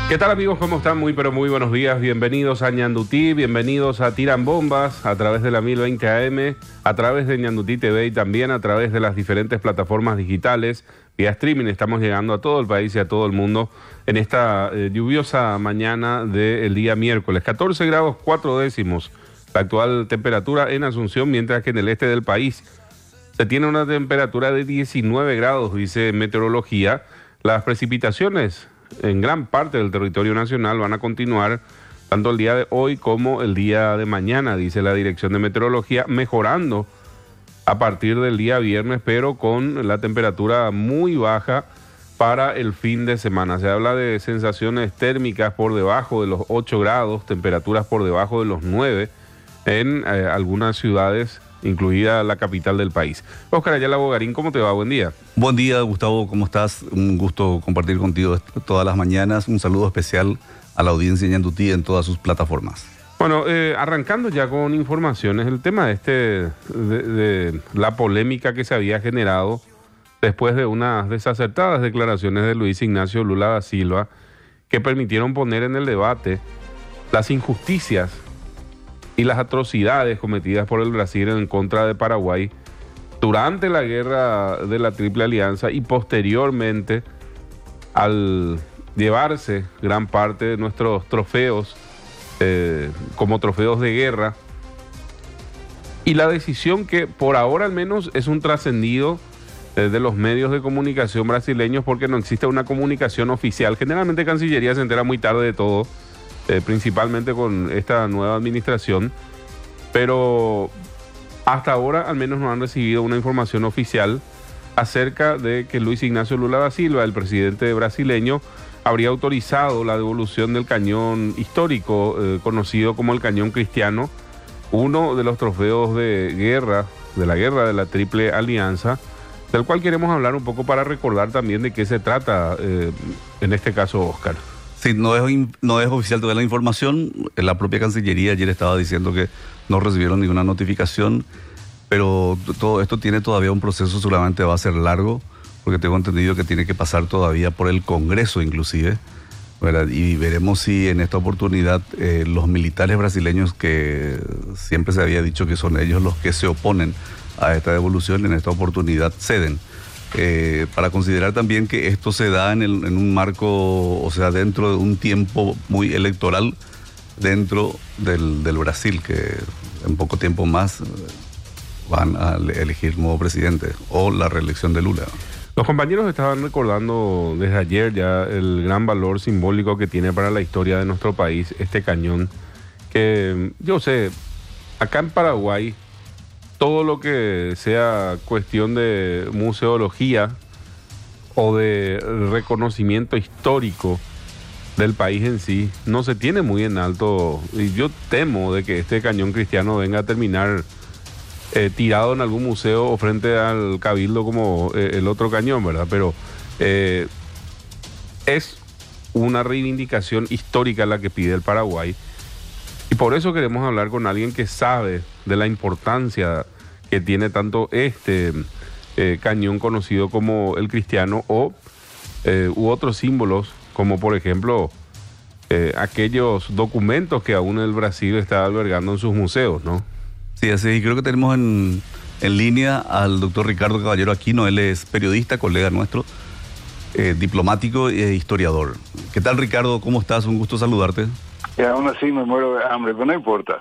¿Qué tal, amigos? ¿Cómo están? Muy pero muy buenos días. Bienvenidos a Ñandutí, bienvenidos a Tiran Bombas a través de la 1020 AM, a través de Ñandutí TV y también a través de las diferentes plataformas digitales. Vía streaming estamos llegando a todo el país y a todo el mundo en esta lluviosa mañana del día miércoles. 14 grados 4 décimos la actual temperatura en Asunción, mientras que en el este del país se tiene una temperatura de 19 grados, dice meteorología. Las precipitaciones en gran parte del territorio nacional van a continuar tanto el día de hoy como el día de mañana, dice la Dirección de Meteorología, mejorando a partir del día viernes, pero con la temperatura muy baja para el fin de semana. Se habla de sensaciones térmicas por debajo de los 8 grados, temperaturas por debajo de los 9 en algunas ciudades, incluida la capital del país. Óscar Ayala Bogarín, ¿cómo te va? Buen día. Buen día, Gustavo, ¿cómo estás? Un gusto compartir contigo todas las mañanas. Un saludo especial a la audiencia de Ñandutí en todas sus plataformas. Bueno, arrancando ya con informaciones, el tema de la polémica que se había generado después de unas desacertadas declaraciones de Luis Ignacio Lula da Silva que permitieron poner en el debate las injusticias y las atrocidades cometidas por el Brasil en contra de Paraguay durante la guerra de la Triple Alianza y posteriormente al llevarse gran parte de nuestros trofeos como trofeos de guerra, y la decisión que por ahora al menos es un trascendido de los medios de comunicación brasileños, porque no existe una comunicación oficial. Generalmente Cancillería se entera muy tarde de todo, principalmente con esta nueva administración, pero hasta ahora al menos no han recibido una información oficial acerca de que Luis Ignacio Lula da Silva, el presidente brasileño, habría autorizado la devolución del cañón histórico conocido como el cañón cristiano, uno de los trofeos de guerra, de la guerra de la Triple Alianza, del cual queremos hablar un poco para recordar también de qué se trata en este caso, Óscar. Sí, no es oficial toda la información. La propia Cancillería ayer estaba diciendo que no recibieron ninguna notificación, pero todo esto tiene todavía un proceso, seguramente va a ser largo, porque tengo entendido que tiene que pasar todavía por el Congreso inclusive, ¿verdad? Y veremos si en esta oportunidad los militares brasileños, que siempre se había dicho que son ellos los que se oponen a esta devolución, en esta oportunidad ceden. Para considerar también que esto se da en un marco, o sea, dentro de un tiempo muy electoral dentro del Brasil, que en poco tiempo más van a elegir nuevo presidente o la reelección de Lula. Los compañeros estaban recordando desde ayer ya el gran valor simbólico que tiene para la historia de nuestro país este cañón, que yo sé, acá en Paraguay, todo lo que sea cuestión de museología o de reconocimiento histórico del país en sí, no se tiene muy en alto, y yo temo de que este cañón cristiano venga a terminar tirado en algún museo o frente al cabildo como el otro cañón, ¿verdad? Pero es una reivindicación histórica la que pide el Paraguay, y por eso queremos hablar con alguien que sabe de la importancia que tiene tanto este cañón conocido como el cristiano u otros símbolos, como por ejemplo aquellos documentos que aún el Brasil está albergando en sus museos, ¿no? Sí, así, y creo que tenemos en línea al doctor Ricardo Caballero Aquino. Él es periodista, colega nuestro, diplomático e historiador. ¿Qué tal, Ricardo? ¿Cómo estás? Un gusto saludarte. Y aún así me muero de hambre, pero no importa.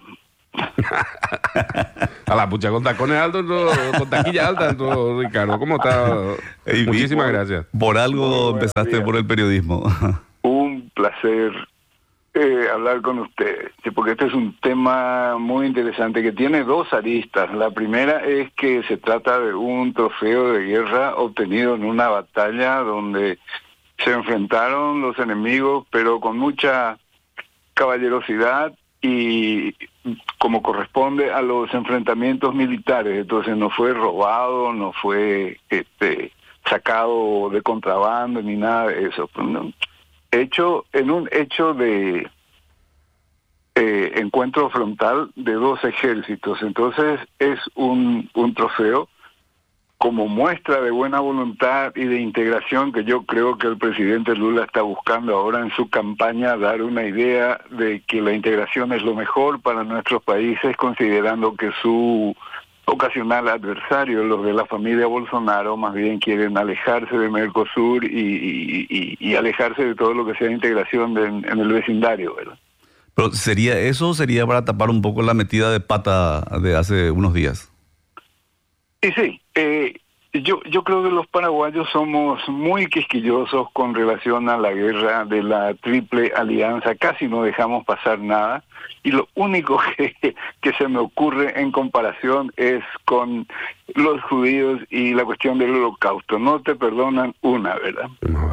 A la pucha, con tacones altos, con taquilla alta, Ricardo. ¿Cómo está? Muchísimas gracias. Por algo empezaste por el periodismo. Un placer hablar con ustedes, porque este es un tema muy interesante que tiene dos aristas. La primera es que se trata de un trofeo de guerra obtenido en una batalla donde se enfrentaron los enemigos, pero con mucha caballerosidad y como corresponde a los enfrentamientos militares. Entonces no fue robado, no fue sacado de contrabando ni nada de eso. En un hecho de encuentro frontal de dos ejércitos. Entonces es un trofeo como muestra de buena voluntad y de integración que yo creo que el presidente Lula está buscando ahora en su campaña, dar una idea de que la integración es lo mejor para nuestros países, considerando que su ocasional adversario, los de la familia Bolsonaro, más bien quieren alejarse de Mercosur y alejarse de todo lo que sea integración en el vecindario, ¿verdad? Pero ¿sería eso o sería para tapar un poco la metida de pata de hace unos días? Y sí, yo creo que los paraguayos somos muy quisquillosos con relación a la guerra de la Triple Alianza, casi no dejamos pasar nada, y lo único que se me ocurre en comparación es con los judíos y la cuestión del Holocausto. No te perdonan una, ¿verdad?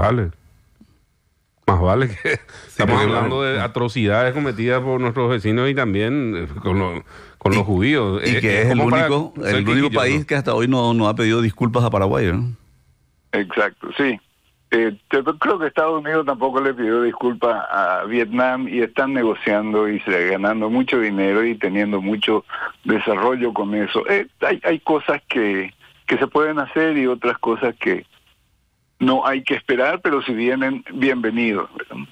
Más vale que estamos hablando de atrocidades cometidas por nuestros vecinos y también con los judíos. Y que es el único país que hasta hoy no ha pedido disculpas a Paraguay, ¿no? Exacto, sí. Yo creo que Estados Unidos tampoco le pidió disculpas a Vietnam y están negociando y ganando mucho dinero y teniendo mucho desarrollo con eso. Hay cosas que se pueden hacer y otras cosas que no hay que esperar, pero si vienen, bienvenidos.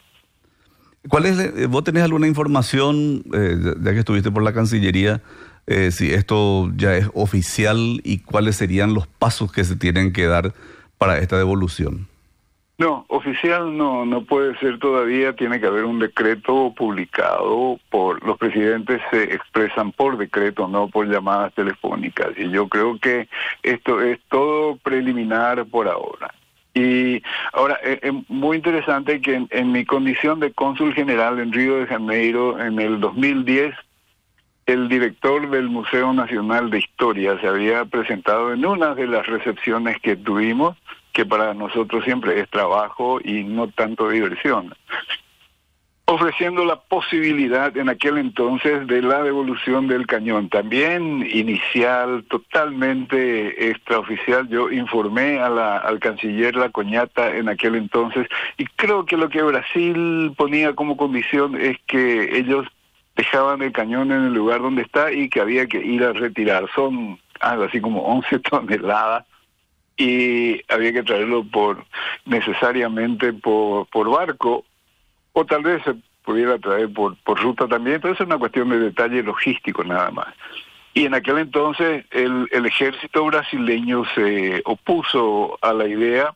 ¿Vos tenés alguna información, ya que estuviste por la Cancillería, si esto ya es oficial y cuáles serían los pasos que se tienen que dar para esta devolución? No, oficial no puede ser todavía, tiene que haber un decreto publicado los presidentes se expresan por decreto, no por llamadas telefónicas, y yo creo que esto es todo preliminar por ahora. Y ahora, es muy interesante que en mi condición de cónsul general en Río de Janeiro, en el 2010, el director del Museo Nacional de Historia se había presentado en una de las recepciones que tuvimos, que para nosotros siempre es trabajo y no tanto diversión, ofreciendo la posibilidad en aquel entonces de la devolución del cañón, también inicial, totalmente extraoficial. Yo informé al canciller Lacoñata en aquel entonces, y creo que lo que Brasil ponía como condición es que ellos dejaban el cañón en el lugar donde está y que había que ir a retirar. Son algo así como 11 toneladas y había que traerlo necesariamente por barco, o tal vez se pudiera traer por ruta también, pero es una cuestión de detalle logístico nada más. Y en aquel entonces el ejército brasileño se opuso a la idea,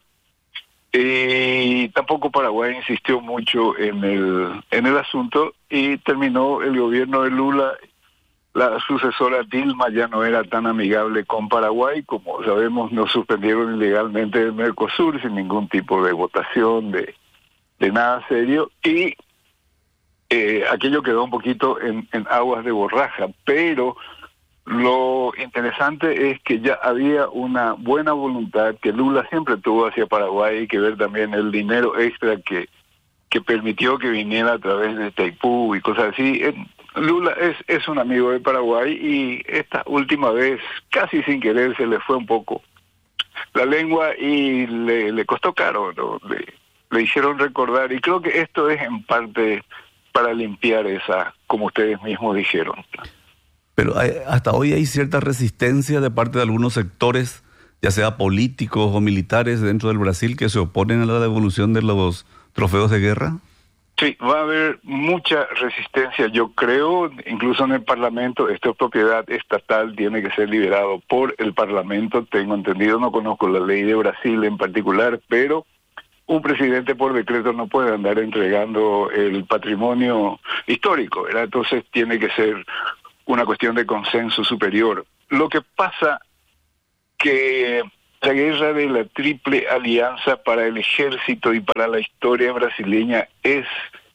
y tampoco Paraguay insistió mucho en el asunto, y terminó el gobierno de Lula. La sucesora Dilma ya no era tan amigable con Paraguay, como sabemos nos suspendieron ilegalmente del Mercosur sin ningún tipo de votación, de nada serio, y aquello quedó un poquito en aguas de borraja, pero lo interesante es que ya había una buena voluntad que Lula siempre tuvo hacia Paraguay, y que ver también el dinero extra que permitió que viniera a través de Itaipú y cosas así. Lula es un amigo de Paraguay, y esta última vez, casi sin querer, se le fue un poco la lengua y le costó caro, ¿no? Le hicieron recordar, y creo que esto es en parte para limpiar esa, como ustedes mismos dijeron. Pero hasta hoy hay cierta resistencia de parte de algunos sectores, ya sea políticos o militares dentro del Brasil, que se oponen a la devolución de los trofeos de guerra. Sí, va a haber mucha resistencia, yo creo, incluso en el Parlamento. Esto es propiedad estatal, tiene que ser liberado por el Parlamento, tengo entendido, no conozco la ley de Brasil en particular, pero un presidente por decreto no puede andar entregando el patrimonio histórico, ¿verdad? Entonces tiene que ser una cuestión de consenso superior. Lo que pasa que la guerra de la Triple Alianza para el ejército y para la historia brasileña es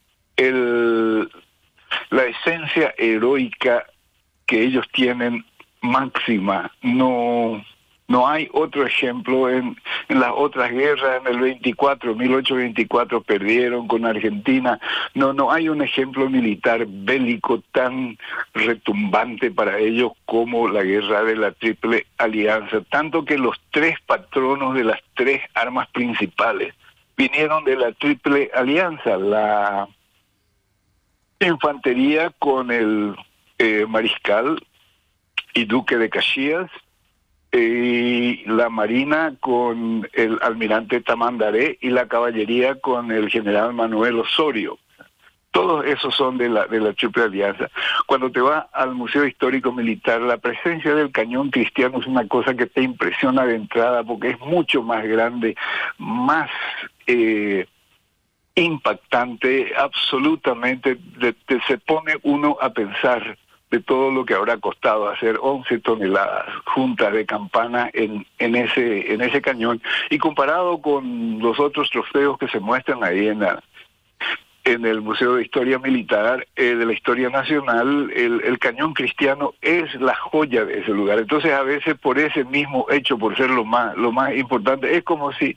la esencia heroica que ellos tienen máxima. No hay otro ejemplo en las otras guerras. En el 1824 perdieron con Argentina. No hay un ejemplo militar bélico tan retumbante para ellos como la guerra de la Triple Alianza. Tanto que los tres patronos de las tres armas principales vinieron de la Triple Alianza. La infantería con el mariscal y duque de Caxias, y la marina con el almirante Tamandaré y la caballería con el general Manuel Osorio. Todos esos son de la Triple Alianza. Cuando te vas al Museo Histórico Militar, la presencia del cañón cristiano es una cosa que te impresiona de entrada porque es mucho más grande, más impactante, absolutamente. Se pone uno a pensar de todo lo que habrá costado hacer 11 toneladas juntas de campana en ese cañón, y comparado con los otros trofeos que se muestran ahí en el Museo de Historia Militar, de la Historia Nacional, el cañón cristiano es la joya de ese lugar. Entonces, a veces por ese mismo hecho, por ser lo más importante, es como si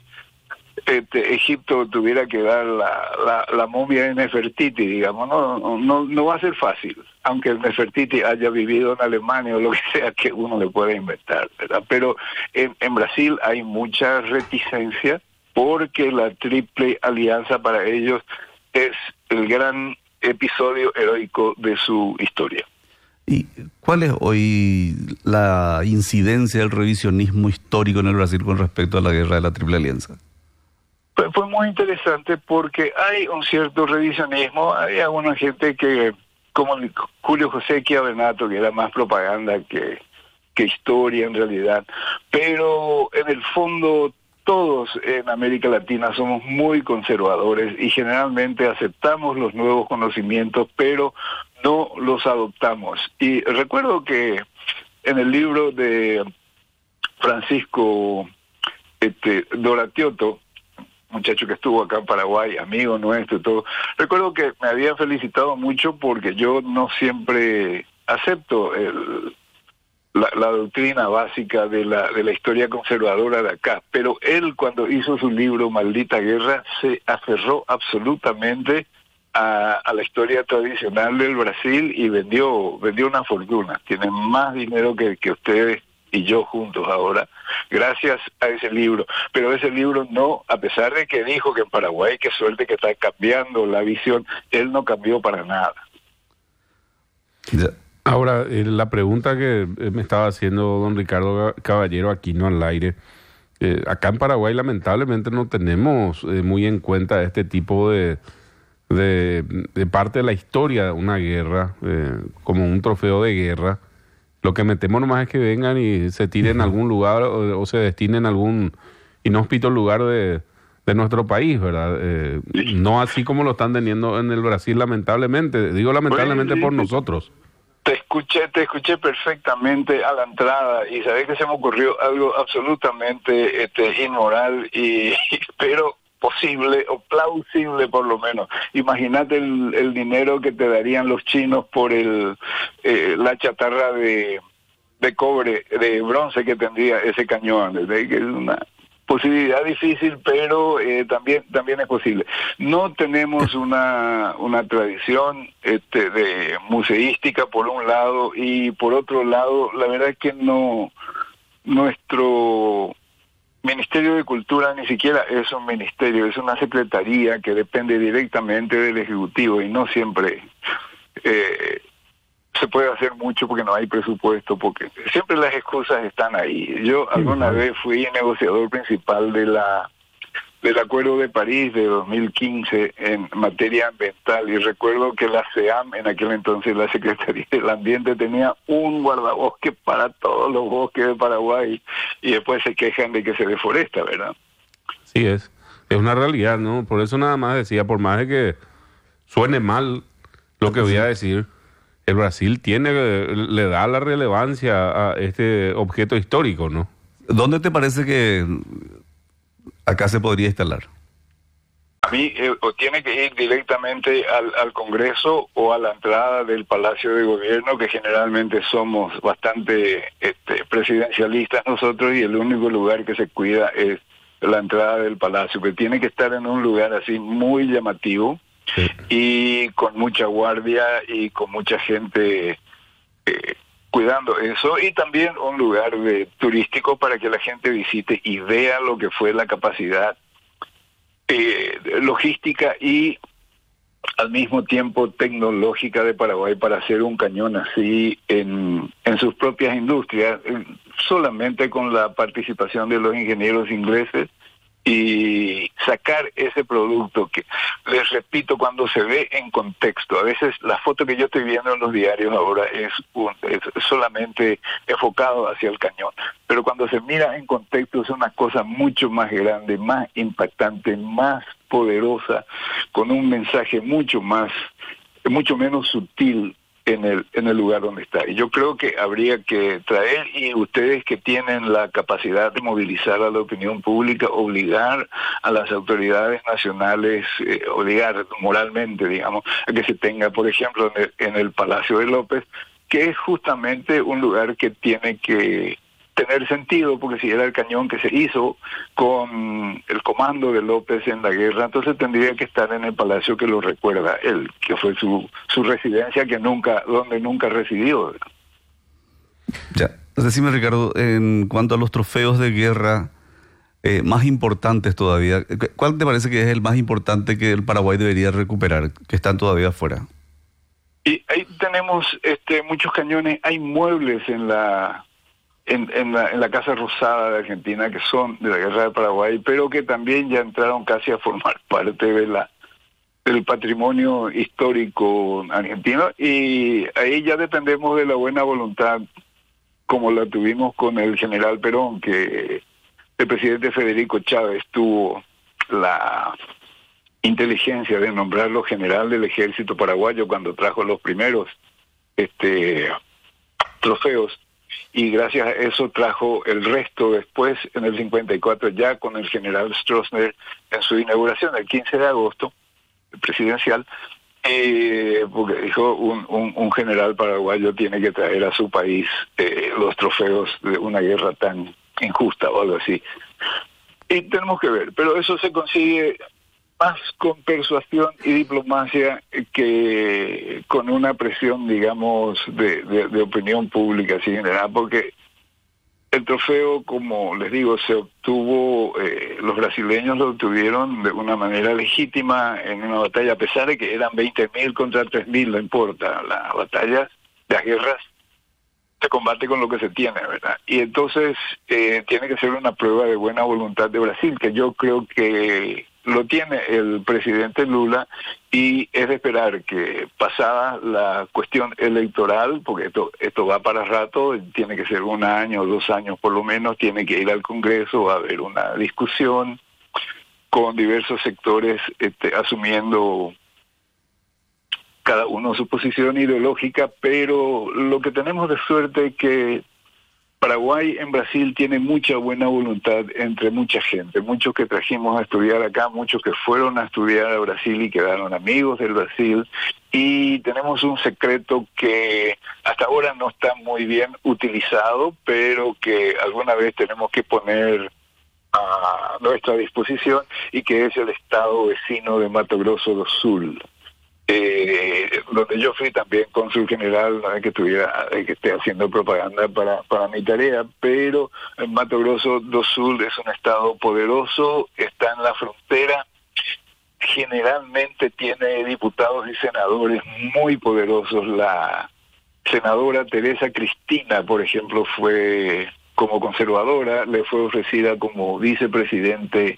Egipto tuviera que dar la momia de Nefertiti, digamos. No va a ser fácil, aunque el Nefertiti haya vivido en Alemania o lo que sea que uno le pueda inventar, ¿verdad? Pero en Brasil hay mucha reticencia porque la Triple Alianza para ellos es el gran episodio heroico de su historia. ¿Y cuál es hoy la incidencia del revisionismo histórico en el Brasil con respecto a la guerra de la Triple Alianza? Fue muy interesante porque hay un cierto revisionismo. Hay alguna gente que, como Julio José Chiavenato, que era más propaganda que historia en realidad, pero en el fondo todos en América Latina somos muy conservadores y generalmente aceptamos los nuevos conocimientos, pero no los adoptamos. Y recuerdo que en el libro de Francisco Doratiotto, muchacho que estuvo acá en Paraguay, amigo nuestro y todo, recuerdo que me habían felicitado mucho porque yo no siempre acepto la doctrina básica de la historia conservadora de acá, pero él, cuando hizo su libro Maldita Guerra, se aferró absolutamente a la historia tradicional del Brasil y vendió una fortuna. Tiene más dinero que ustedes y yo juntos ahora, gracias a ese libro. Pero ese libro no, a pesar de que dijo que en Paraguay, qué suerte que está cambiando la visión, él no cambió para nada. Ya. Ahora, la pregunta que me estaba haciendo don Ricardo Caballero Aquino al aire, acá en Paraguay lamentablemente no tenemos muy en cuenta este tipo de parte de la historia de una guerra, como un trofeo de guerra. Lo que metemos nomás es que vengan y se tiren en algún lugar o se destinen a algún inhóspito lugar de nuestro país, ¿verdad? No así como lo están teniendo en el Brasil, lamentablemente. Digo lamentablemente por nosotros. Te escuché perfectamente a la entrada y sabés que se me ocurrió algo absolutamente inmoral pero posible o plausible por lo menos. Imagínate el dinero que te darían los chinos por la chatarra de cobre, de bronce que tendría ese cañón. Que es una posibilidad difícil, pero también es posible. No tenemos una tradición de museística por un lado, y por otro lado, la verdad es que nuestro Ministerio de Cultura ni siquiera es un ministerio, es una secretaría que depende directamente del Ejecutivo y no siempre se puede hacer mucho porque no hay presupuesto, porque siempre las excusas están ahí. Yo alguna vez fui negociador principal del Acuerdo de París de 2015 en materia ambiental, y recuerdo que la SEAM, en aquel entonces la Secretaría del Ambiente, tenía un guardabosque para todos los bosques de Paraguay y después se quejan de que se deforesta, ¿verdad? Sí, es una realidad, ¿no? Por eso nada más decía, por más de que suene mal lo que voy a decir, el Brasil le da la relevancia a este objeto histórico, ¿no? ¿Dónde te parece que acá se podría instalar? A mí o tiene que ir directamente al Congreso o a la entrada del Palacio de Gobierno, que generalmente somos bastante presidencialistas nosotros, y el único lugar que se cuida es la entrada del Palacio, que tiene que estar en un lugar así muy llamativo, sí, y con mucha guardia y con mucha gente cuidando eso, y también un lugar turístico para que la gente visite y vea lo que fue la capacidad logística y al mismo tiempo tecnológica de Paraguay para hacer un cañón así en sus propias industrias, solamente con la participación de los ingenieros ingleses, y sacar ese producto que, les repito, cuando se ve en contexto, a veces la foto que yo estoy viendo en los diarios ahora es solamente enfocado hacia el cañón, pero cuando se mira en contexto es una cosa mucho más grande, más impactante, más poderosa, con un mensaje mucho menos sutil en el lugar donde está. Y yo creo que habría que traer, y ustedes que tienen la capacidad de movilizar a la opinión pública, obligar a las autoridades nacionales, obligar moralmente, digamos, a que se tenga, por ejemplo, en el Palacio de López, que es justamente un lugar que tiene que tener sentido, porque si era el cañón que se hizo con el comando de López en la guerra, entonces tendría que estar en el palacio que lo recuerda él, que fue su residencia, donde nunca residió. Ya, decime, Ricardo, en cuanto a los trofeos de guerra más importantes todavía, ¿cuál te parece que es el más importante que el Paraguay debería recuperar, que están todavía afuera? Y ahí tenemos muchos cañones, hay muebles en la Casa Rosada de Argentina que son de la Guerra de Paraguay, pero que también ya entraron casi a formar parte del patrimonio histórico argentino, y ahí ya dependemos de la buena voluntad, como la tuvimos con el general Perón, que el presidente Federico Chávez tuvo la inteligencia de nombrarlo general del ejército paraguayo cuando trajo los primeros trofeos, y gracias a eso trajo el resto después en el 54, ya con el general Stroessner en su inauguración el 15 de agosto presidencial, porque dijo un general paraguayo tiene que traer a su país los trofeos de una guerra tan injusta o algo así. Y tenemos que ver, pero eso se consigue más con persuasión y diplomacia que con una presión, digamos, de opinión pública así en general, porque el trofeo, como les digo, se obtuvo, los brasileños lo obtuvieron de una manera legítima en una batalla, a pesar de que eran 20.000 contra 3.000, no importa, la batalla, las guerras, se combate con lo que se tiene, ¿verdad? Y entonces tiene que ser una prueba de buena voluntad de Brasil, que yo creo que lo tiene el presidente Lula, y es de esperar que pasada la cuestión electoral, porque esto va para rato, tiene que ser 1 año o 2 años por lo menos, tiene que ir al Congreso, va a haber una discusión con diversos sectores asumiendo cada uno su posición ideológica, pero lo que tenemos de suerte es que Paraguay en Brasil tiene mucha buena voluntad entre mucha gente, muchos que trajimos a estudiar acá, muchos que fueron a estudiar a Brasil y quedaron amigos del Brasil, y tenemos un secreto que hasta ahora no está muy bien utilizado, pero que alguna vez tenemos que poner a nuestra disposición, y que es el estado vecino de Mato Grosso do Sul. Donde yo fui también cónsul general, no es que esté haciendo propaganda para mi tarea, pero Mato Grosso do Sul es un estado poderoso, está en la frontera, generalmente tiene diputados y senadores muy poderosos. La senadora Teresa Cristina, por ejemplo, fue como conservadora, le fue ofrecida como vicepresidenta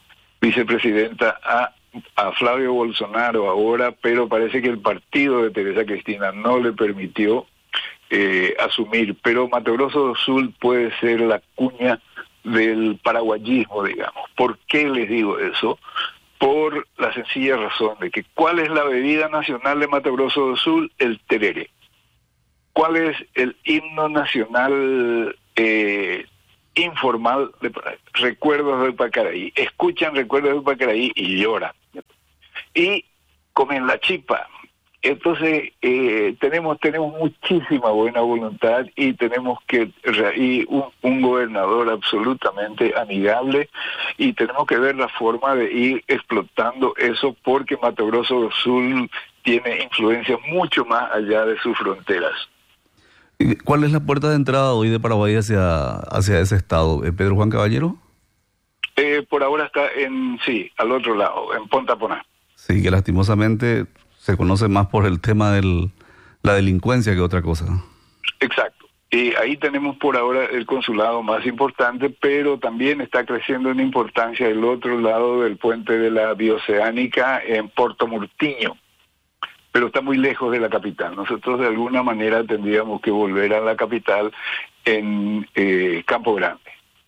a Flavio Bolsonaro ahora, pero parece que el partido de Teresa Cristina no le permitió asumir. Pero Mato Grosso do Sul puede ser la cuña del paraguayismo, digamos. ¿Por qué les digo eso? Por la sencilla razón de que ¿cuál es la bebida nacional de Mato Grosso do Sul? El tereré. ¿Cuál es el himno nacional informal? Recuerdos del Pacaraí. Escuchan Recuerdos del Pacaraí y lloran. Y comen la chipa. Entonces tenemos muchísima buena voluntad, y tenemos un gobernador absolutamente amigable, y tenemos que ver la forma de ir explotando eso, porque Mato Grosso do Sul tiene influencia mucho más allá de sus fronteras. ¿Cuál es la puerta de entrada hoy de Paraguay hacia ese estado? ¿Pedro Juan Caballero? Por ahora está al otro lado, en Ponta Poná. Sí, que lastimosamente se conoce más por el tema de la delincuencia que otra cosa. Exacto. Y ahí tenemos por ahora el consulado más importante, pero también está creciendo en importancia el otro lado del puente de la Bioceánica en Puerto Murtiño, pero está muy lejos de la capital. Nosotros de alguna manera tendríamos que volver a la capital en Campo Grande,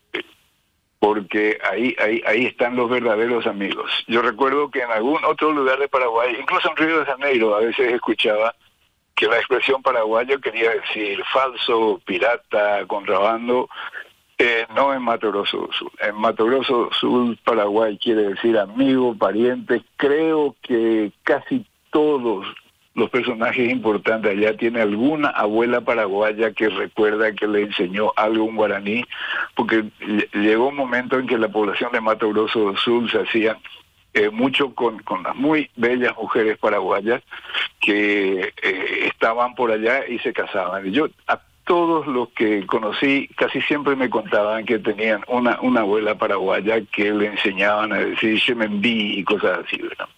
porque ahí están los verdaderos amigos. Yo recuerdo que en algún otro lugar de Paraguay, incluso en Río de Janeiro, a veces escuchaba que la expresión paraguayo quería decir falso, pirata, contrabando, no en Mato Grosso do Sul. En Mato Grosso do Sul, Paraguay quiere decir amigo, pariente. Creo que casi todos los personajes importantes allá tienen alguna abuela paraguaya que recuerda que le enseñó algo en guaraní, porque llegó un momento en que la población de Mato Grosso do Sul se hacía mucho con las muy bellas mujeres paraguayas que estaban por allá y se casaban. Y yo a todos los que conocí casi siempre me contaban que tenían una abuela paraguaya que le enseñaban a decir Shemendí y cosas así, ¿verdad?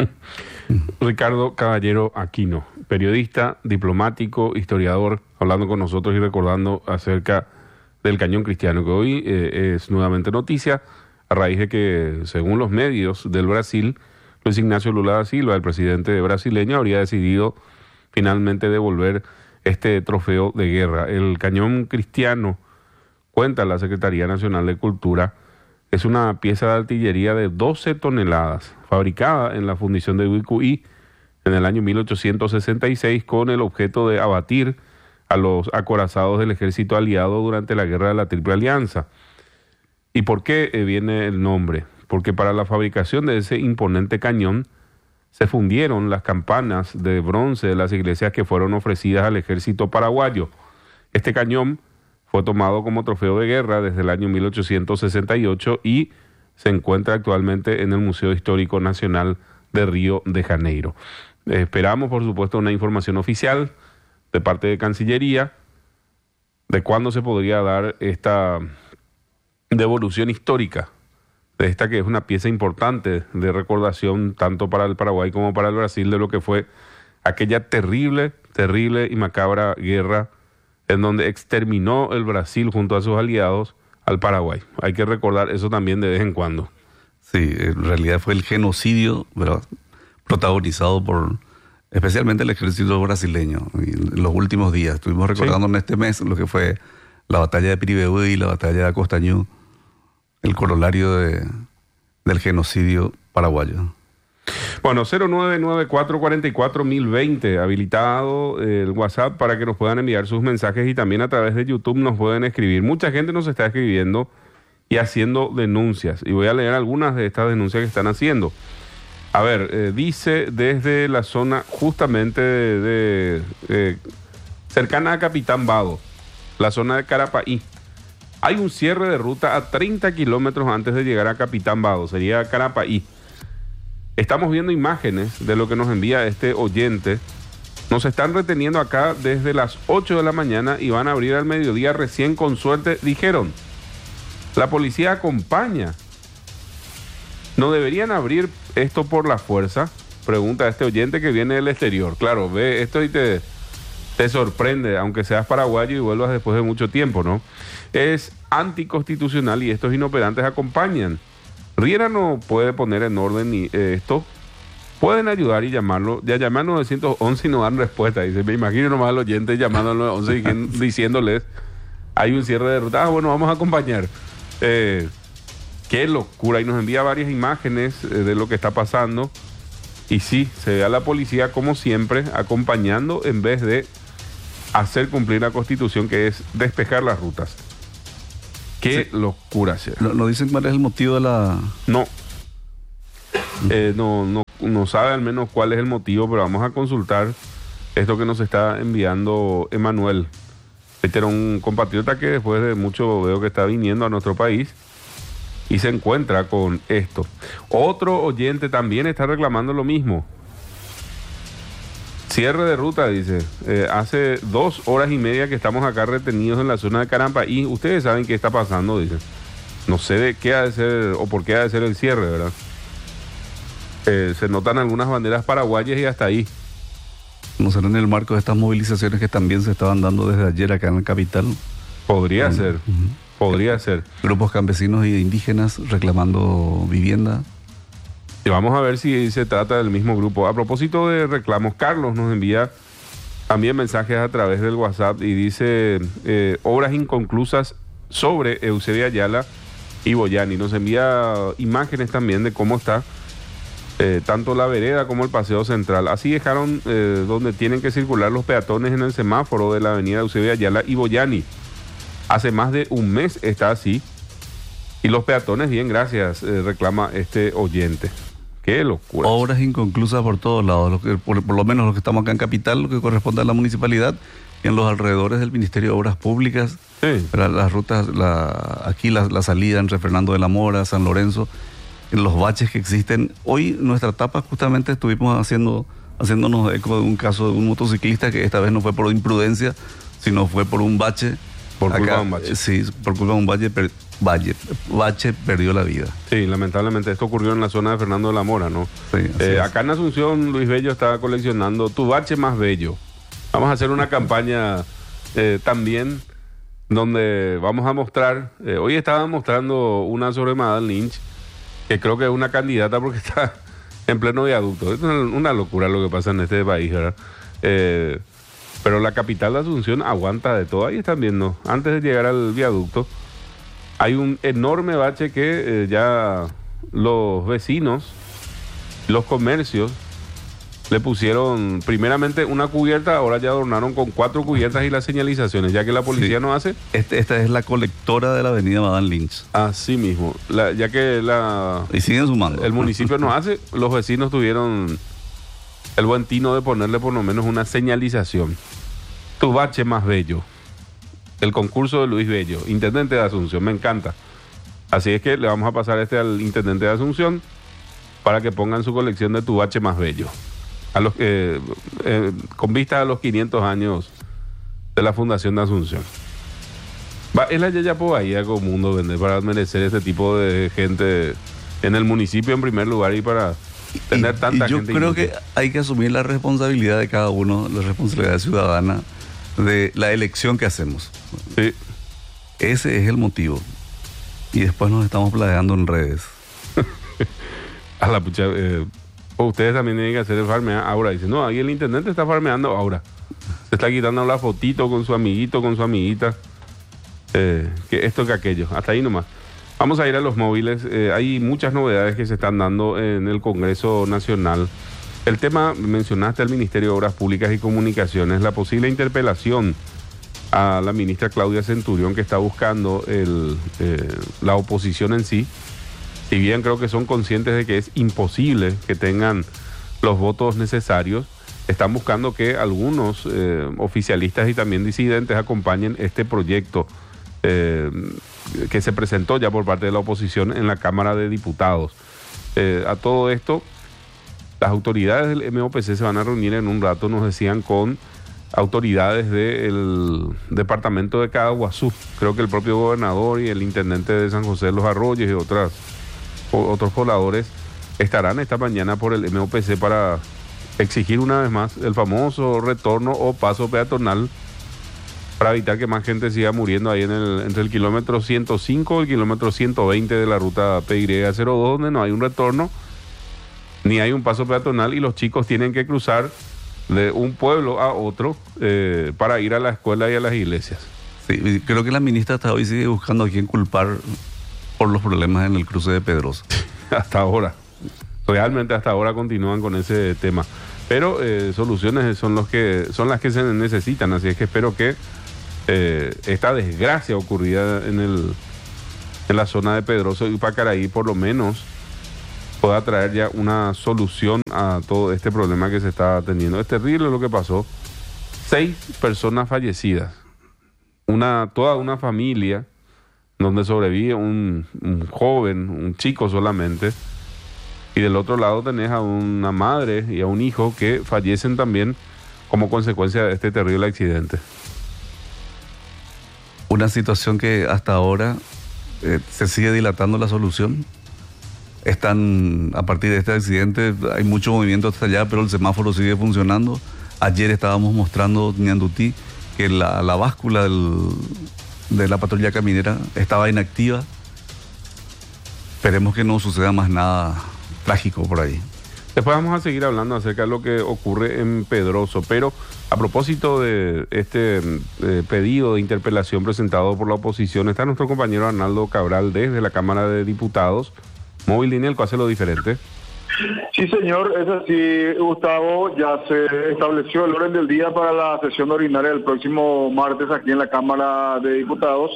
Ricardo Caballero Aquino, periodista, diplomático, historiador, hablando con nosotros y recordando acerca del Cañón Cristiano, que hoy es nuevamente noticia a raíz de que, según los medios del Brasil, Luis Ignacio Lula da Silva, el presidente brasileño, habría decidido finalmente devolver este trofeo de guerra. El Cañón Cristiano, cuenta la Secretaría Nacional de Cultura, es una pieza de artillería de 12 toneladas, fabricada en la fundición de Uicuí en el año 1866 con el objeto de abatir a los acorazados del ejército aliado durante la Guerra de la Triple Alianza. ¿Y por qué viene el nombre? Porque para la fabricación de ese imponente cañón se fundieron las campanas de bronce de las iglesias que fueron ofrecidas al ejército paraguayo. Este cañón fue tomado como trofeo de guerra desde el año 1868 y se encuentra actualmente en el Museo Histórico Nacional de Río de Janeiro. Esperamos, por supuesto, una información oficial de parte de Cancillería de cuándo se podría dar esta devolución histórica de esta que es una pieza importante de recordación tanto para el Paraguay como para el Brasil de lo que fue aquella terrible y macabra guerra en donde exterminó el Brasil junto a sus aliados al Paraguay. Hay que recordar eso también de vez en cuando. Sí, en realidad fue el genocidio, ¿verdad?, protagonizado por especialmente el ejército brasileño. Y en los últimos días estuvimos recordando en este mes lo que fue la batalla de Piribebuy y la batalla de Acostañú, el corolario del genocidio paraguayo. Bueno, 0994441020, habilitado el WhatsApp para que nos puedan enviar sus mensajes y también a través de YouTube nos pueden escribir. Mucha gente nos está escribiendo y haciendo denuncias y voy a leer algunas de estas denuncias que están haciendo. A ver, dice desde la zona justamente de cercana a Capitán Vado, la zona de Carapaí. Hay un cierre de ruta a 30 kilómetros antes de llegar a Capitán Vado, sería Carapaí. Estamos viendo imágenes de lo que nos envía este oyente. Nos están reteniendo acá desde las 8 de la mañana y van a abrir al mediodía recién con suerte, dijeron. La policía acompaña. ¿No deberían abrir esto por la fuerza? Pregunta este oyente que viene del exterior. Claro, ve esto y te sorprende, aunque seas paraguayo y vuelvas después de mucho tiempo, ¿no? Es anticonstitucional y estos inoperantes acompañan. Riera no puede poner en orden esto. Pueden ayudar y llamarlo. Ya llaman 911 y no dan respuesta. Dice, me imagino nomás al oyente llamando al 911 diciéndoles, hay un cierre de ruta. Bueno, vamos a acompañar. Qué locura. Y nos envía varias imágenes de lo que está pasando. Y sí, se ve a la policía como siempre acompañando en vez de hacer cumplir la Constitución, que es despejar las rutas. Qué locura, será. ¿No dicen cuál es el motivo de la...? No. No sabe al menos cuál es el motivo, pero vamos a consultar esto que nos está enviando Emanuel. Este era un compatriota que después de mucho veo que está viniendo a nuestro país y se encuentra con esto. Otro oyente también está reclamando lo mismo. Cierre de ruta, dice. Hace 2 horas y media que estamos acá retenidos en la zona de Carapaí. Ustedes saben qué está pasando, dice. No sé de qué ha de ser o por qué ha de ser el cierre, ¿verdad? Se notan algunas banderas paraguayas y hasta ahí. ¿No será en el marco de estas movilizaciones que también se estaban dando desde ayer acá en la capital? Podría ser, podría ser. Grupos campesinos y indígenas reclamando vivienda. Y vamos a ver si se trata del mismo grupo. A propósito de reclamos, Carlos nos envía también mensajes a través del WhatsApp y dice obras inconclusas sobre Eusebio Ayala y Boyani. Nos envía imágenes también de cómo está tanto la vereda como el paseo central. Así dejaron donde tienen que circular los peatones en el semáforo de la avenida Eusebio Ayala y Boyani. Hace más de un mes está así. Y los peatones, bien, gracias, reclama este oyente. Qué locura. Obras inconclusas por todos lados, por lo menos los que estamos acá en Capital, lo que corresponde a la municipalidad, y en los alrededores del Ministerio de Obras Públicas, Sí. las rutas, aquí la salida entre Fernando de la Mora, San Lorenzo, en los baches que existen. Hoy nuestra etapa justamente estuvimos haciéndonos eco de un caso de un motociclista que esta vez no fue por imprudencia, sino fue por un bache. Por culpa de un bache. Sí, por culpa de un bache perdió la vida. Sí, lamentablemente esto ocurrió en la zona de Fernando de la Mora, ¿no? Sí, así es. Acá en Asunción, Luis Bello estaba coleccionando Tu Bache Más Bello. Vamos a hacer una campaña también donde vamos a mostrar, hoy estaban mostrando una sobre Madame Lynch, que creo que es una candidata porque está en pleno viaducto. Es una locura lo que pasa en este país, ¿verdad? Pero la capital de Asunción aguanta de todo. Ahí están viendo, antes de llegar al viaducto, hay un enorme bache que ya los vecinos, los comercios, le pusieron primeramente una cubierta, ahora ya adornaron con 4 cubiertas y las señalizaciones, ya que la policía no hace. Esta es la colectora de la avenida Madame Lynch. Así mismo, ya que Y siguen sumando. el municipio no hace, los vecinos tuvieron el buen tino de ponerle por lo menos una señalización. Tu Bache Más Bello. El concurso de Luis Bello, intendente de Asunción, me encanta. Así es que le vamos a pasar al intendente de Asunción para que pongan su colección de Tu Bache Más Bello. A los con vista a los 500 años de la Fundación de Asunción. Es la Yayapo ahí a Mundo vender para merecer este tipo de gente en el municipio en primer lugar y para tener tanta gente. Yo creo que hay que asumir la responsabilidad de cada uno, la responsabilidad ciudadana de la elección que hacemos. Sí. Ese es el motivo. Y después nos estamos planeando en redes. A la pucha, ustedes también tienen que hacer el farmear ahora. Dicen, no, ahí el intendente está farmeando ahora. Se está quitando la fotito con su amiguito, con su amiguita. Que esto que aquello. Hasta ahí nomás. Vamos a ir a los móviles. Hay muchas novedades que se están dando en el Congreso Nacional. El tema, mencionaste al Ministerio de Obras Públicas y Comunicaciones, la posible interpelación a la ministra Claudia Centurión, que está buscando la oposición en sí. Si bien creo que son conscientes de que es imposible que tengan los votos necesarios, están buscando que algunos oficialistas y también disidentes acompañen este proyecto que se presentó ya por parte de la oposición en la Cámara de Diputados. A todo esto, las autoridades del MOPC se van a reunir en un rato, nos decían, con autoridades del departamento de Cadaguazú. Creo que el propio gobernador y el intendente de San José de los Arroyos y otros pobladores estarán esta mañana por el MOPC para exigir una vez más el famoso retorno o paso peatonal para evitar que más gente siga muriendo ahí entre el kilómetro 105 y el kilómetro 120 de la ruta PY02, donde no hay un retorno ni hay un paso peatonal y los chicos tienen que cruzar de un pueblo a otro para ir a la escuela y a las iglesias. Sí, creo que la ministra hasta hoy sigue buscando a quién culpar por los problemas en el cruce de Pedrosa. Hasta ahora. Realmente hasta ahora continúan con ese tema. Pero soluciones son las que se necesitan. Así es que espero que esta desgracia ocurrida en la zona de Pedrosa y Pacaraí por lo menos pueda traer ya una solución a todo este problema que se está teniendo. Es terrible lo que pasó. 6 personas fallecidas. Toda una familia donde sobrevive un joven, un chico solamente. Y del otro lado tenés a una madre y a un hijo que fallecen también como consecuencia de este terrible accidente. Una situación que hasta ahora se sigue dilatando la solución. están, a partir de este accidente, hay mucho movimiento hasta allá, pero el semáforo sigue funcionando. Ayer estábamos mostrando, Ñandutí, que la báscula de la patrulla caminera estaba inactiva. Esperemos que no suceda más nada trágico por ahí. Después vamos a seguir hablando acerca de lo que ocurre en Pedroso, pero a propósito de este pedido de interpelación presentado por la oposición, está nuestro compañero Arnaldo Cabral desde la Cámara de Diputados. Móvil Lineal, ¿cuál hace lo diferente? Sí, señor, es así, Gustavo. Ya se estableció el orden del día para la sesión ordinaria del próximo martes aquí en la Cámara de Diputados.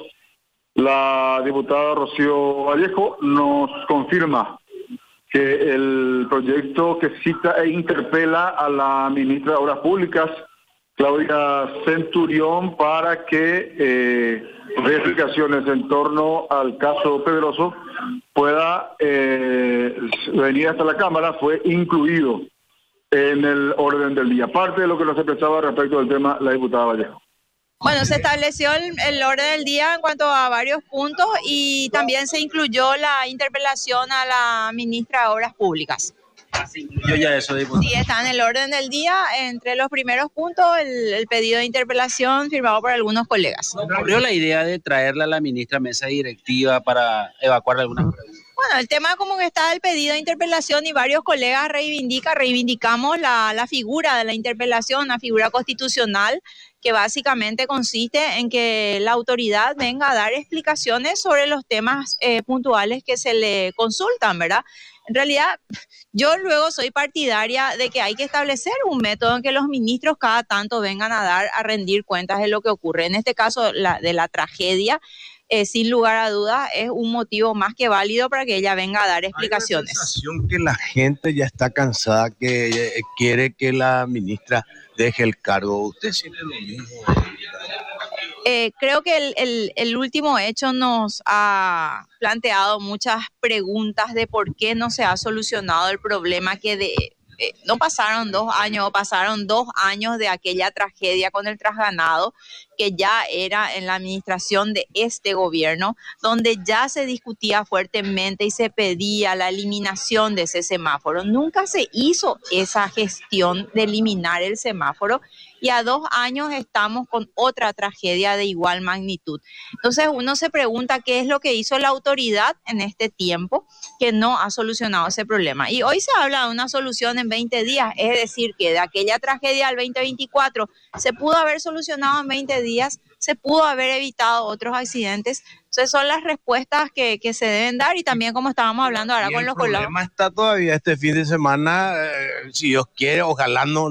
La diputada Rocío Vallejo nos confirma que el proyecto que cita e interpela a la ministra de Obras Públicas, Claudia Centurión, para que dé explicaciones en torno al caso Pedroso pueda venir hasta la Cámara, fue incluido en el orden del día. Parte de lo que nos expresaba respecto del tema la diputada Vallejo. Bueno, se estableció el orden del día en cuanto a varios puntos y también se incluyó la interpelación a la ministra de Obras Públicas. ¿Se incluyó ya eso, diputado? Sí, está en el orden del día. Entre los primeros puntos, el pedido de interpelación firmado por algunos colegas. ¿Ocurrió la idea de traerla a la ministra a mesa directiva para evacuar algunas preguntas? Bueno, el tema como que está el pedido de interpelación y varios colegas reivindicamos la figura de la interpelación, una figura constitucional que básicamente consiste en que la autoridad venga a dar explicaciones sobre los temas puntuales que se le consultan, ¿verdad? En realidad, yo luego soy partidaria de que hay que establecer un método en que los ministros cada tanto vengan a rendir cuentas de lo que ocurre. En este caso, de la tragedia, sin lugar a dudas, es un motivo más que válido para que ella venga a dar explicaciones. Hay la sensación que la gente ya está cansada, que quiere que la ministra deje el cargo. ¿Usted siente lo mismo? Creo que el último hecho nos ha planteado muchas preguntas de por qué no se ha solucionado el problema que no pasaron 2 años, pasaron 2 años de aquella tragedia con el trasganado, que ya era en la administración de este gobierno, donde ya se discutía fuertemente y se pedía la eliminación de ese semáforo. Nunca se hizo esa gestión de eliminar el semáforo y a 2 años estamos con otra tragedia de igual magnitud. Entonces uno se pregunta qué es lo que hizo la autoridad en este tiempo que no ha solucionado ese problema. Y hoy se habla de una solución en 20 días, es decir, que de aquella tragedia del 2024 se pudo haber solucionado en 20 días, se pudo haber evitado otros accidentes. Entonces son las respuestas que se deben dar y también como estábamos hablando ahora con los colegas. El problema está todavía este fin de semana, si Dios quiere, ojalá no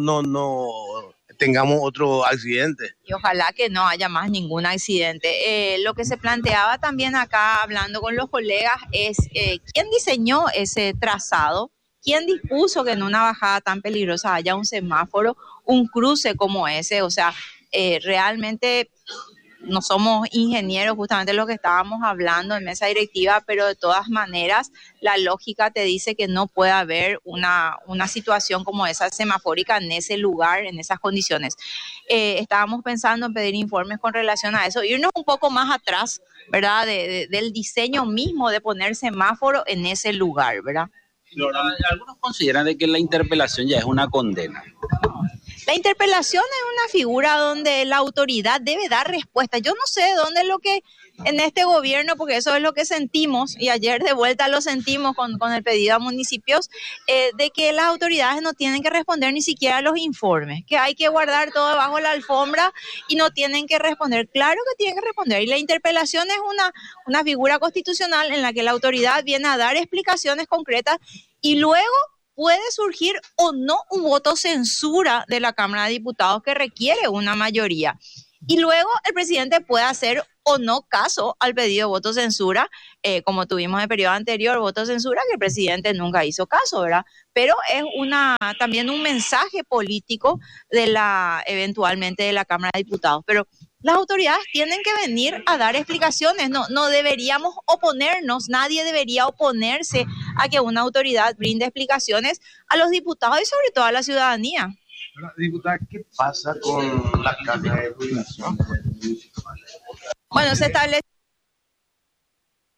tengamos otro accidente. Y ojalá que no haya más ningún accidente. Lo que se planteaba también acá hablando con los colegas es quién diseñó ese trazado, quién dispuso que en una bajada tan peligrosa haya un semáforo, un cruce como ese. O sea, realmente no somos ingenieros, justamente lo que estábamos hablando en mesa directiva, pero de todas maneras la lógica te dice que no puede haber una situación como esa semafórica en ese lugar, en esas condiciones. Estábamos pensando en pedir informes con relación a eso, irnos un poco más atrás, ¿verdad? Del diseño mismo de poner semáforo en ese lugar, ¿verdad? Algunos consideran de que la interpelación ya es una condena. La interpelación es una figura donde la autoridad debe dar respuesta. Yo no sé de dónde es lo que en este gobierno, porque eso es lo que sentimos, y ayer de vuelta lo sentimos con el pedido a municipios, de que las autoridades no tienen que responder ni siquiera a los informes, que hay que guardar todo debajo de la alfombra y no tienen que responder. Claro que tienen que responder. Y la interpelación es una figura constitucional en la que la autoridad viene a dar explicaciones concretas y luego puede surgir o no un voto censura de la Cámara de Diputados que requiere una mayoría. Y luego el presidente puede hacer o no caso al pedido de voto censura, como tuvimos en el periodo anterior, voto censura que el presidente nunca hizo caso, ¿verdad? Pero es también un mensaje político eventualmente de la Cámara de Diputados. Pero las autoridades tienen que venir a dar explicaciones, no deberíamos oponernos, nadie debería oponerse a que una autoridad brinde explicaciones a los diputados y sobre todo a la ciudadanía. Diputada, ¿qué pasa con la caja de jubilación? Bueno, se establece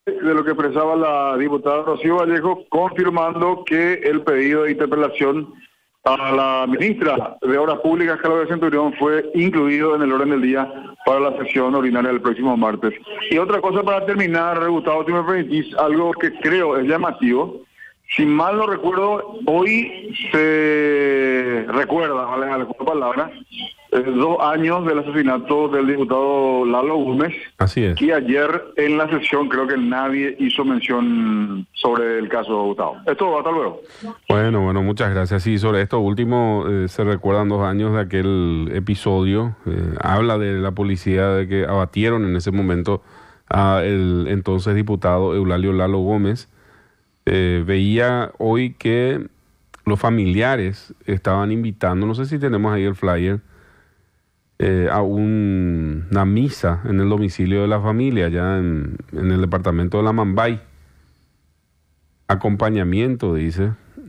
de lo que expresaba la diputada Rocío Vallejo, confirmando que el pedido de interpelación a la ministra de Obras Públicas, Claudia Centurión, fue incluido en el orden del día para la sesión ordinaria del próximo martes. Y otra cosa para terminar, Gustavo, si me permitís, algo que creo es llamativo. Si mal no recuerdo, hoy se recuerda, vale la palabra, 2 años del asesinato del diputado Lalo Gómez. Así es. Y ayer en la sesión creo que nadie hizo mención sobre el caso, Gustavo. Esto, hasta luego. Bueno, muchas gracias. Sí, sobre esto último, se recuerdan 2 años de aquel episodio. Habla de la policía de que abatieron en ese momento a el entonces diputado Eulalio Lalo Gómez. Veía hoy que los familiares estaban invitando, no sé si tenemos ahí el flyer, a una misa en el domicilio de la familia, allá en el departamento de la Mambay. Acompañamiento, dice,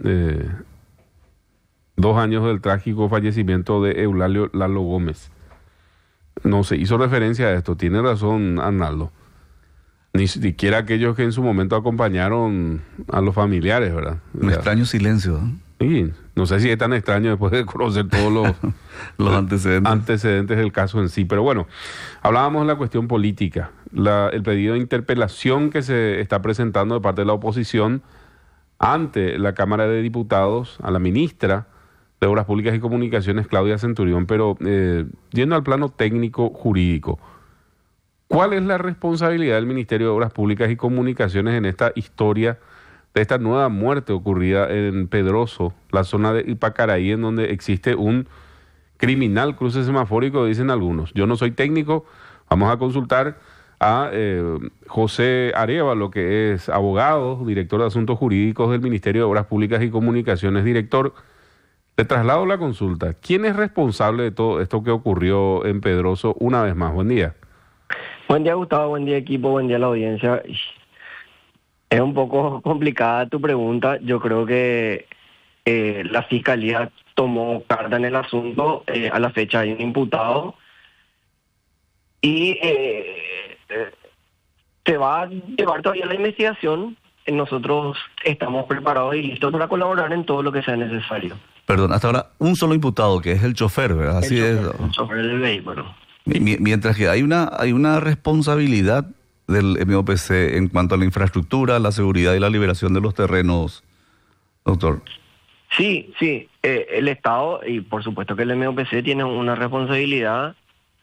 2 años del trágico fallecimiento de Eulalio Lalo Gómez. No se hizo referencia a esto, tiene razón Arnaldo. Ni siquiera aquellos que en su momento acompañaron a los familiares, ¿verdad? Un extraño silencio. Sí, no sé si es tan extraño después de conocer todos los antecedentes del caso en sí. Pero bueno, hablábamos de la cuestión política. El pedido de interpelación que se está presentando de parte de la oposición ante la Cámara de Diputados a la ministra de Obras Públicas y Comunicaciones, Claudia Centurión. Pero yendo al plano técnico jurídico, ¿cuál es la responsabilidad del Ministerio de Obras Públicas y Comunicaciones en esta historia de esta nueva muerte ocurrida en Pedroso, la zona de Ipacaraí, en donde existe un criminal cruce semafórico, dicen algunos? Yo no soy técnico, vamos a consultar a José Arévalo, que es abogado, director de Asuntos Jurídicos del Ministerio de Obras Públicas y Comunicaciones. Director, le traslado la consulta. ¿Quién es responsable de todo esto que ocurrió en Pedroso una vez más? Buen día. Buen día, Gustavo, buen día, equipo, buen día a la audiencia. Es un poco complicada tu pregunta. Yo creo que la Fiscalía tomó carta en el asunto. A la fecha hay un imputado y se va a llevar todavía la investigación. Nosotros estamos preparados y listos para colaborar en todo lo que sea necesario. Perdón, hasta ahora un solo imputado, que es el chofer, ¿verdad? Así es. El chofer del vehículo. Mientras que hay una responsabilidad del MOPC en cuanto a la infraestructura, la seguridad y la liberación de los terrenos, doctor. Sí, el Estado y por supuesto que el MOPC tiene una responsabilidad,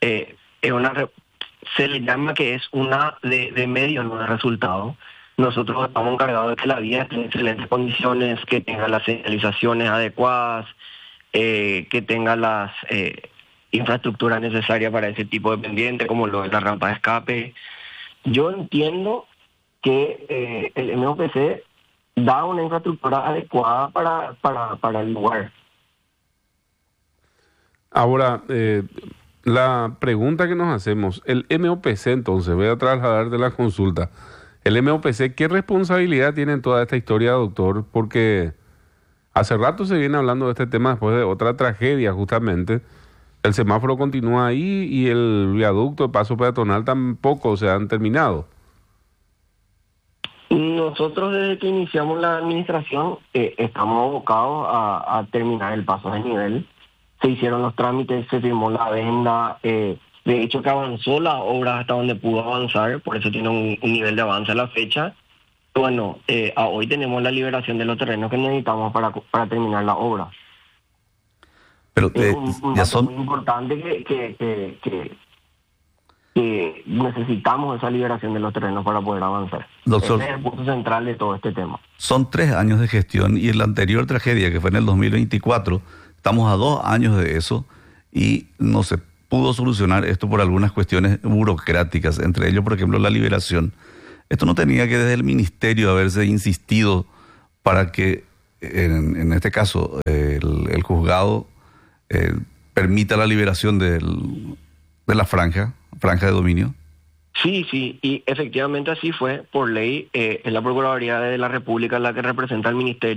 se le llama que es una de medio, no de resultado. Nosotros estamos encargados de que la vía esté en excelentes condiciones, que tenga las señalizaciones adecuadas, que tenga las infraestructura necesaria para ese tipo de pendiente, como lo de la rampa de escape. Yo entiendo que el MOPC da una infraestructura adecuada para el lugar. Ahora, la pregunta que nos hacemos, el MOPC entonces, voy a trasladarte la consulta, el MOPC, ¿qué responsabilidad tiene en toda esta historia, doctor? Porque hace rato se viene hablando de este tema después de otra tragedia justamente. El semáforo continúa ahí y el viaducto de paso peatonal tampoco se han terminado. Nosotros desde que iniciamos la administración estamos abocados a terminar el paso de nivel. Se hicieron los trámites, se firmó la adenda, de hecho que avanzó la obra hasta donde pudo avanzar, por eso tiene un nivel de avance a la fecha. Bueno, hoy tenemos la liberación de los terrenos que necesitamos para terminar la obra. Pero es un ya son muy importante que necesitamos esa liberación de los terrenos para poder avanzar. Doctor, ese es el punto central de todo este tema. Son 3 años de gestión y en la anterior tragedia, que fue en el 2024, estamos a 2 años de eso y no se pudo solucionar esto por algunas cuestiones burocráticas, entre ellos, por ejemplo, la liberación. Esto no tenía que desde el ministerio haberse insistido para que, en este caso, el juzgado permita la liberación de la franja de dominio. Sí, y efectivamente así fue. Por ley, es la Procuraduría de la República la que representa al Ministerio.